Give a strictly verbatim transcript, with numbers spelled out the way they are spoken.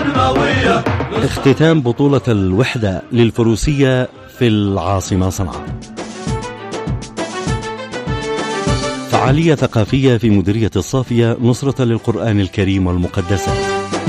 اختتام بطولة الوحدة للفروسية في العاصمة صنعاء. فعالية ثقافية في مديرية الصافية نصرة للقرآن الكريم والمقدسات.